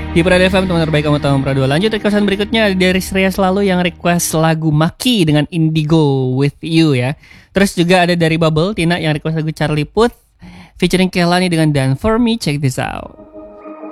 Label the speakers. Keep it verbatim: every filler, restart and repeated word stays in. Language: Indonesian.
Speaker 1: Di Prada F M, teman terbaik kamu tahun Prada dua. Lanjut requestan berikutnya dari Sria Selalu yang request lagu Maki dengan Indigo With You ya. Terus juga ada dari Bubble, Tina yang request lagu Charlie Puth featuring Kelani dengan Done For Me. Check this out.